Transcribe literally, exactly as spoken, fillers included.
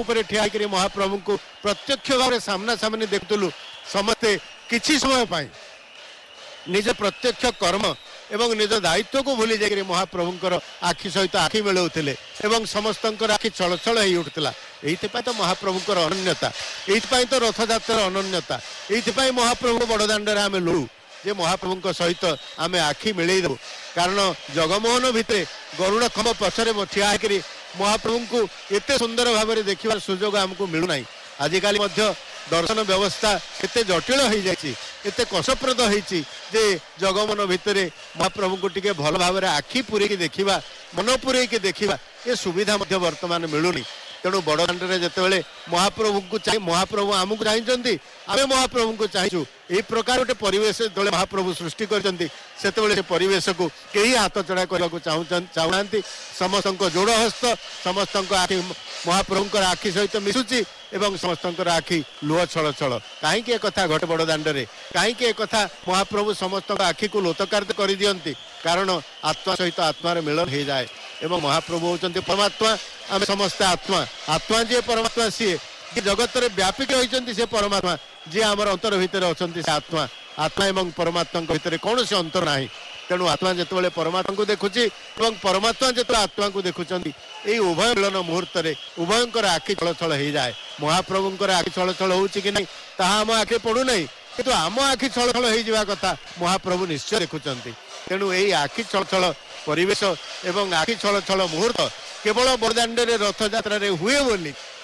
ଉପରେ ଠିଆ ହେଇକରି ମହାପ୍ରଭୁଙ୍କୁ ପ୍ରତ୍ୟକ୍ଷ ଭାବରେ ସାମ୍ନା ସାମ୍ନି ଦେଖୁଥିଲୁ ସମସ୍ତେ କିଛି ସମୟ ପାଇଁ निज प्रत्यक्ष कर्म एवं निज दायित्व को भूली जाकर महाप्रभुंकर आखि सहित आखि मिलाऊले एवं समस्त आखि छलछल हो उठुला। ये तो महाप्रभुंकर अनन्यता, ये तो रथयात्रा अनन्यता, ये महाप्रभु बड़दाण्डे आम लड़ू जे महाप्रभु सहित आम आखि मिलईदेव। कारण जगमोहन भितर गरुड़ खंभ पछरे ठिया होकर महाप्रभु को एत सुंदर भाव में देखा सुजोग आमको मिलूना। आजिकाली दर्शन व्यवस्था एत जटिल हो जाए एत कष्टप्रद होती जे जगमन भितर महाप्रभु को टिके भल भाव में आखि पूरे देखा मन पूरे देखा ये सुविधा वर्तमान मिलूनी। तेणु बड़दाण्डे जिते महाप्रभु को चाहे महाप्रभु आमको चाहते आम महाप्रभु को चाहूँ यही प्रकार गोटे परिवेश जो महाप्रभु सृष्टि करते परिवेश को कई हाथ चढ़ा करने को चाहूना। समस्त जोड़ हस्त समस्त आखि महाप्रभुंर आखि सहित मिशुची एवं समस्त आखि लुह छल छल कहीं एक कथा घटे बड़दाण्डे कहीं एक कथा महाप्रभु समस्त आखि को लोतकार्य कर दियंती। कारण आत्मा सहित आत्मार मिलन हो जाए एवं महाप्रभु होचंती परमात्मा आम समस्त आत्मा आत्मा जी परमात्मा सी जगत में व्यापिक होती से परमात्मा जी आम अंतर भितर अच्छा से आत्मा आत्मा एवं परमात्मा भितर कौन से अंतर ना। तेणु आत्मा जिते परमात्मा को देखुची और परमात्मा जो आत्मा को देखुंट यही उभय मिलन मुहूर्त में उभयंकर आखि छलछल हो जाए। महाप्रभुंर आखि छलछल हो कि नहीं ताहा आम आखि पड़ूना किंतु आम आखि छलछल हो कथा महाप्रभु निश्चय देखुंट। तेणु यही आखि छलछल परिवेश एवं आखि छलछल मुहूर्त केवल बड़दाण्डे रथयात्रा हुए बोली